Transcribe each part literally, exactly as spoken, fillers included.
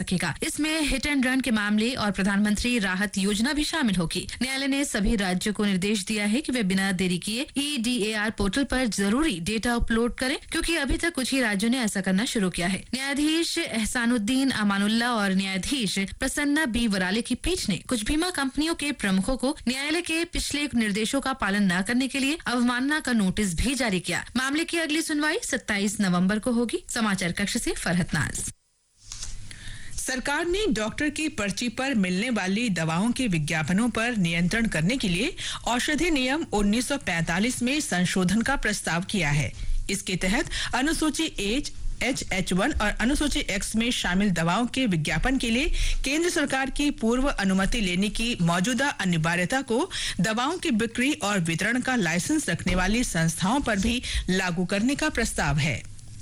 सकेगा। इसमें hit and run के मामले और प्रधानमंत्री राहत योजना भी शामिल होगी। न्यायालय ने सभी राज्यों को निर्देश दिया है कि वे बिना देरी किए E D A R portal पर जरूरी डेटा अपलोड करें, क्योंकि अभी तक कुछ ही राज्यों ने ऐसा करना शुरू किया है। न्यायाधीश एहसानुद्दीन अमानुल्लाह और न्यायाधीश प्रसन्ना बी वराले की पीठ ने कुछ बीमा कंपनियों के प्रमुखों को न्यायालय के पिछले निर्देशों का पालन न करने के लिए अवमानना का नोटिस भी जारी किया। मामले की अगली सुनवाई सत्ताईस नवंबर को होगी। समाचार कक्ष से फरहत नाज। सरकार ने डॉक्टर की पर्ची पर मिलने वाली दवाओं के विज्ञापनों पर नियंत्रण करने के लिए औषधि नियम उन्नीस सौ पैंतालीस में संशोधन का प्रस्ताव किया है। इसके तहत अनुसूची एच एच एच वन और अनुसूची एक्स में शामिल दवाओं के विज्ञापन के लिए केंद्र सरकार की पूर्व अनुमति लेने की मौजूदा अनिवार्यता को दवाओं की बिक्री और वितरण का लाइसेंस रखने वाली संस्थाओं पर भी लागू करने का प्रस्ताव है।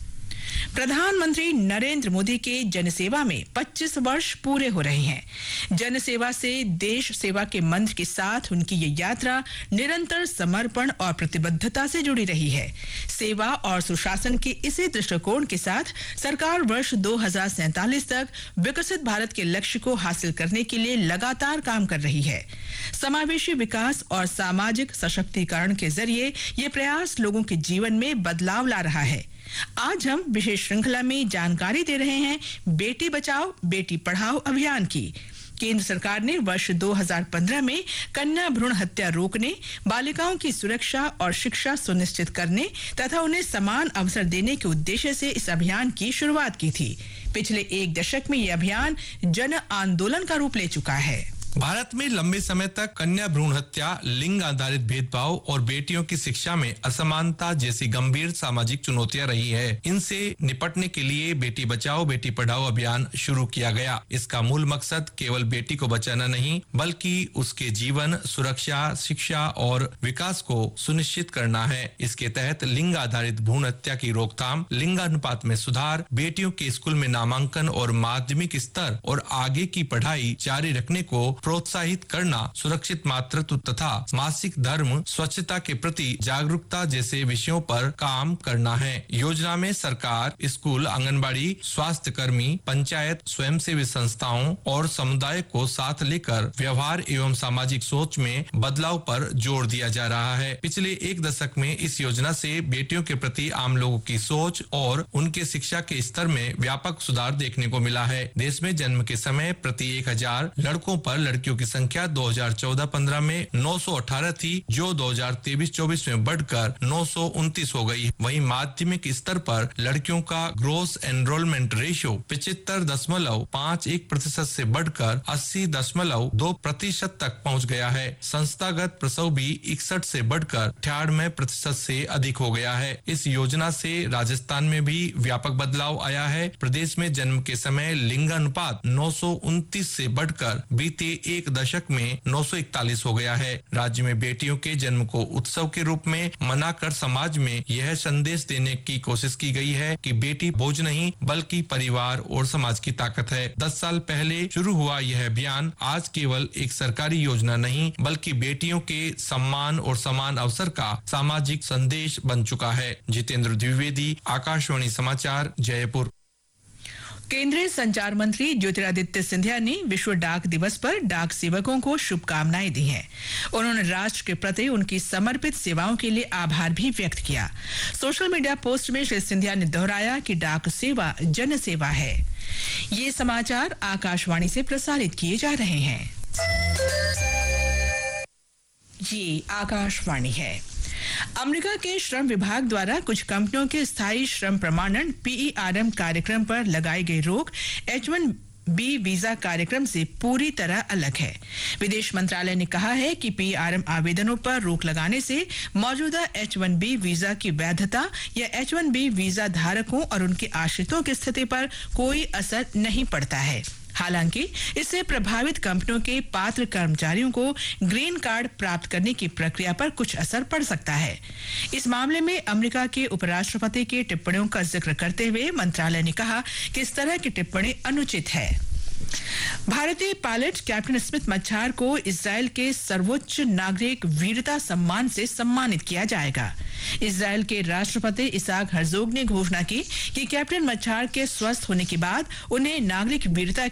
प्रधानमंत्री नरेंद्र मोदी के जनसेवा में पच्चीस वर्ष पूरे हो रहे हैं। जनसेवा से देश सेवा के मंत्र के साथ उनकी ये यात्रा निरंतर समर्पण और प्रतिबद्धता से जुड़ी रही है। सेवा और सुशासन के इसी दृष्टिकोण के साथ सरकार वर्ष दो हज़ार सैंतालीस तक विकसित भारत के लक्ष्य को हासिल करने के लिए लगातार काम कर रही है। समावेशी विकास और सामाजिक सशक्तिकरण के जरिए ये प्रयास लोगों के जीवन में बदलाव ला रहा है। आज हम विशेष श्रृंखला में जानकारी दे रहे हैं बेटी बचाओ बेटी पढ़ाओ अभियान की। केंद्र सरकार ने वर्ष दो हज़ार पंद्रह में कन्या भ्रूण हत्या रोकने, बालिकाओं की सुरक्षा और शिक्षा सुनिश्चित करने तथा उन्हें समान अवसर देने के उद्देश्य से इस अभियान की शुरुआत की थी। पिछले एक दशक में यह अभियान जन आंदोलन का रूप ले चुका है। भारत में लंबे समय तक कन्या भ्रूण हत्या, लिंग आधारित भेदभाव और बेटियों की शिक्षा में असमानता जैसी गंभीर सामाजिक चुनौतियां रही है। इनसे निपटने के लिए बेटी बचाओ बेटी पढ़ाओ अभियान शुरू किया गया। इसका मूल मकसद केवल बेटी को बचाना नहीं, बल्कि उसके जीवन, सुरक्षा, शिक्षा और विकास को सुनिश्चित करना है। इसके तहत लिंग आधारित भ्रूण हत्या की रोकथाम, लिंगानुपात में सुधार, बेटियों के स्कूल में नामांकन और माध्यमिक स्तर और आगे की पढ़ाई जारी रखने को प्रोत्साहित करना, सुरक्षित मातृत्व तथा मासिक धर्म स्वच्छता के प्रति जागरूकता जैसे विषयों पर काम करना है। योजना में सरकार, स्कूल, आंगनबाड़ी, स्वास्थ्य कर्मी, पंचायत, स्वयंसेवी संस्थाओं और समुदाय को साथ लेकर व्यवहार एवं सामाजिक सोच में बदलाव पर जोर दिया जा रहा है। पिछले एक दशक में इस योजना से बेटियों के प्रति आम लोगों की सोच और उनके शिक्षा के स्तर में व्यापक सुधार देखने को मिला है। देश में जन्म के समय प्रति एक हजार लड़कों पर लड़कियों की संख्या दो हज़ार चौदह पंद्रह में नौ सौ अठारह थी, जो दो हज़ार तेईस चौबीस में बढ़कर नौ सौ उनतीस हो गई। वहीं माध्यमिक स्तर पर लड़कियों का ग्रोस एनरोलमेंट रेशियो पचहत्तर दशमलव पाँच एक प्रतिशत से बढ़कर अस्सी दशमलव दो प्रतिशत तक पहुंच गया है। संस्थागत प्रसव भी इकसठ से बढ़कर अठानवे प्रतिशत से अधिक हो गया है। इस योजना से राजस्थान में भी व्यापक बदलाव आया है। प्रदेश में जन्म के समय लिंगानुपात नौ सौ उनतीस से बढ़कर बीते एक दशक में नौ सौ इकतालीस हो गया है। राज्य में बेटियों के जन्म को उत्सव के रूप में मनाकर समाज में यह संदेश देने की कोशिश की गई है कि बेटी बोझ नहीं बल्कि परिवार और समाज की ताकत है। दस साल पहले शुरू हुआ यह अभियान आज केवल एक सरकारी योजना नहीं, बल्कि बेटियों के सम्मान और समान अवसर का सामाजिक संदेश बन चुका है। जितेंद्र द्विवेदी, आकाशवाणी समाचार, जयपुर। केंद्रीय संचार मंत्री ज्योतिरादित्य सिंधिया ने विश्व डाक दिवस पर डाक सेवकों को शुभकामनाएं दी हैं। उन्होंने राष्ट्र के प्रति उनकी समर्पित सेवाओं के लिए आभार भी व्यक्त किया। सोशल मीडिया पोस्ट में श्री सिंधिया ने दोहराया कि डाक सेवा जन सेवा है। ये समाचार आकाशवाणी से प्रसारित किए जा रहे हैं। ये आकाशवाणी है। अमेरिका के श्रम विभाग द्वारा कुछ कंपनियों के स्थायी श्रम प्रमाणन पी ई आर एम कार्यक्रम पर लगाई गई रोक एच वन बी वीजा कार्यक्रम से पूरी तरह अलग है। विदेश मंत्रालय ने कहा है कि पी आर एम आवेदनों पर रोक लगाने से मौजूदा एच वन बी वीजा की वैधता या एच वन बी वीजा धारकों और उनके आश्रितों की स्थिति पर कोई असर नहीं पड़ता है। हालांकि इससे प्रभावित कंपनियों के पात्र कर्मचारियों को ग्रीन कार्ड प्राप्त करने की प्रक्रिया पर कुछ असर पड़ सकता है। इस मामले में अमेरिका के उपराष्ट्रपति की टिप्पणियों का जिक्र करते हुए मंत्रालय ने कहा कि इस तरह की टिप्पणी अनुचित है। भारतीय पायलट कैप्टन स्मिथ मच्छार को इजरायल के सर्वोच्च नागरिक वीरता सम्मान से सम्मानित किया जाएगा। इजरायल के राष्ट्रपति इसाक हर्जोग ने घोषणा की कि कैप्टन मच्छार के स्वस्थ होने के बाद उन्हें नागरिक वीरता